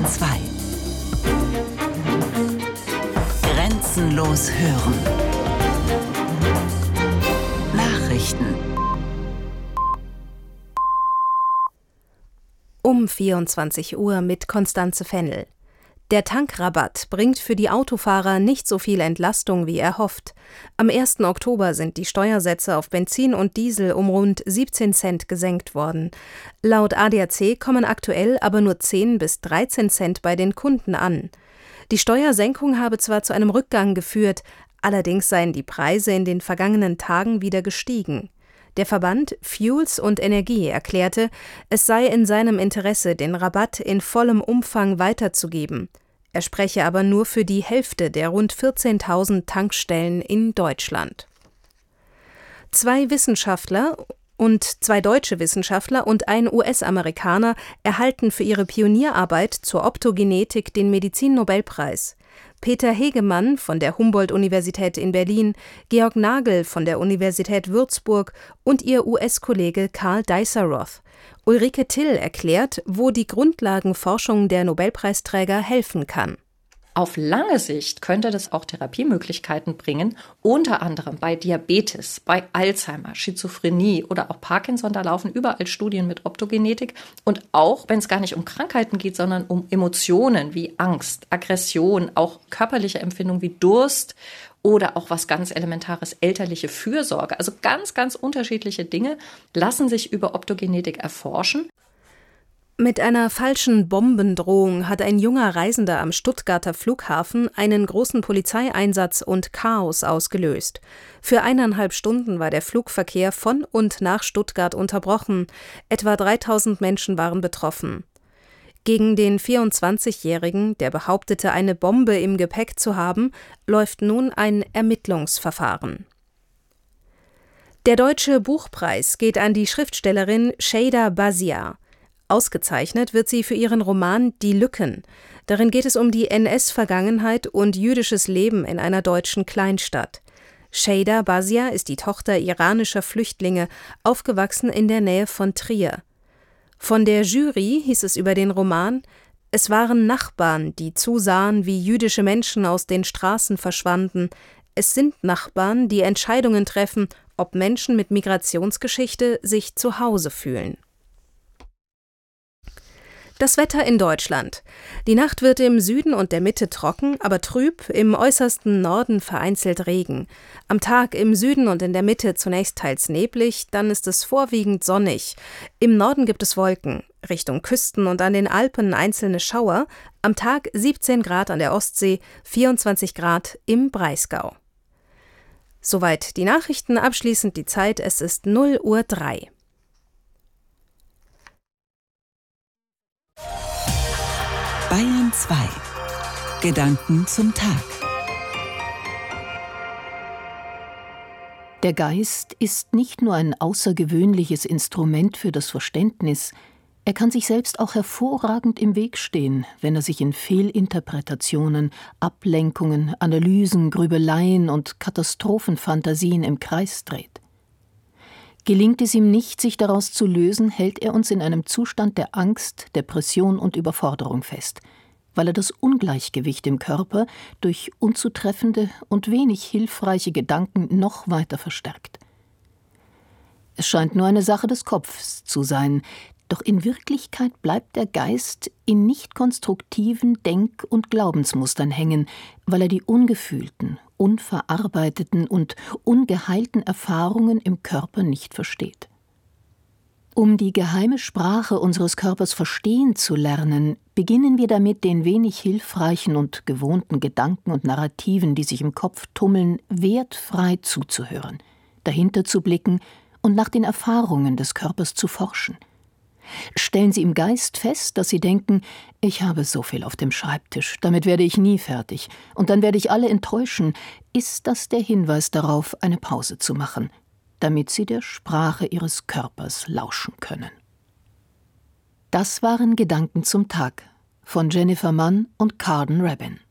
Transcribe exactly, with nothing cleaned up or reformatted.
zwei. Grenzenlos hören. Nachrichten. Um vierundzwanzig Uhr mit Constanze Fennel. Der Tankrabatt bringt für die Autofahrer nicht so viel Entlastung wie erhofft. Am ersten Oktober sind die Steuersätze auf Benzin und Diesel um rund siebzehn Cent gesenkt worden. Laut A D A C kommen aktuell aber nur zehn bis dreizehn Cent bei den Kunden an. Die Steuersenkung habe zwar zu einem Rückgang geführt, allerdings seien die Preise in den vergangenen Tagen wieder gestiegen. Der Verband Fuels und Energie erklärte, es sei in seinem Interesse, den Rabatt in vollem Umfang weiterzugeben. Er spreche aber nur für die Hälfte der rund vierzehntausend Tankstellen in Deutschland. Zwei Wissenschaftler und zwei deutsche Wissenschaftler und ein U S-Amerikaner erhalten für ihre Pionierarbeit zur Optogenetik den Medizin-Nobelpreis. Peter Hegemann von der Humboldt-Universität in Berlin, Georg Nagel von der Universität Würzburg und ihr U S-Kollege Karl Deisseroth. Ulrike Till erklärt, wo die Grundlagenforschung der Nobelpreisträger helfen kann. Auf lange Sicht könnte das auch Therapiemöglichkeiten bringen, unter anderem bei Diabetes, bei Alzheimer, Schizophrenie oder auch Parkinson. Da laufen überall Studien mit Optogenetik. Und auch, wenn es gar nicht um Krankheiten geht, sondern um Emotionen wie Angst, Aggression, auch körperliche Empfindungen wie Durst oder auch was ganz Elementares, elterliche Fürsorge. Also ganz, ganz unterschiedliche Dinge lassen sich über Optogenetik erforschen. Mit einer falschen Bombendrohung hat ein junger Reisender am Stuttgarter Flughafen einen großen Polizeieinsatz und Chaos ausgelöst. Für eineinhalb Stunden war der Flugverkehr von und nach Stuttgart unterbrochen. Etwa dreitausend Menschen waren betroffen. Gegen den vierundzwanzigjährigen, der behauptete, eine Bombe im Gepäck zu haben, läuft nun ein Ermittlungsverfahren. Der Deutsche Buchpreis geht an die Schriftstellerin Sheyda Bazia. Ausgezeichnet wird sie für ihren Roman »Die Lücken«. Darin geht es um die N S-Vergangenheit und jüdisches Leben in einer deutschen Kleinstadt. Sheyda Bazia ist die Tochter iranischer Flüchtlinge, aufgewachsen in der Nähe von Trier. Von der Jury hieß es über den Roman: Es waren Nachbarn, die zusahen, wie jüdische Menschen aus den Straßen verschwanden. Es sind Nachbarn, die Entscheidungen treffen, ob Menschen mit Migrationsgeschichte sich zu Hause fühlen. Das Wetter in Deutschland. Die Nacht wird im Süden und der Mitte trocken, aber trüb, im äußersten Norden vereinzelt Regen. Am Tag im Süden und in der Mitte zunächst teils neblig, dann ist es vorwiegend sonnig. Im Norden gibt es Wolken, Richtung Küsten und an den Alpen einzelne Schauer. Am Tag siebzehn Grad an der Ostsee, vierundzwanzig Grad im Breisgau. Soweit die Nachrichten, abschließend die Zeit, es ist null Uhr drei. Bayern zwei. Gedanken zum Tag. Der Geist ist nicht nur ein außergewöhnliches Instrument für das Verständnis, er kann sich selbst auch hervorragend im Weg stehen, wenn er sich in Fehlinterpretationen, Ablenkungen, Analysen, Grübeleien und Katastrophenfantasien im Kreis dreht. Gelingt es ihm nicht, sich daraus zu lösen, hält er uns in einem Zustand der Angst, Depression und Überforderung fest, weil er das Ungleichgewicht im Körper durch unzutreffende und wenig hilfreiche Gedanken noch weiter verstärkt. Es scheint nur eine Sache des Kopfs zu sein, doch in Wirklichkeit bleibt der Geist in nicht konstruktiven Denk- und Glaubensmustern hängen, weil er die ungefühlten, unverarbeiteten und ungeheilten Erfahrungen im Körper nicht versteht. Um die geheime Sprache unseres Körpers verstehen zu lernen, beginnen wir damit, den wenig hilfreichen und gewohnten Gedanken und Narrativen, die sich im Kopf tummeln, wertfrei zuzuhören, dahinter zu blicken und nach den Erfahrungen des Körpers zu forschen. Stellen Sie im Geist fest, dass Sie denken, ich habe so viel auf dem Schreibtisch, damit werde ich nie fertig und dann werde ich alle enttäuschen, ist das der Hinweis darauf, eine Pause zu machen, damit Sie der Sprache Ihres Körpers lauschen können. Das waren Gedanken zum Tag von Jennifer Mann und Carden Rabin.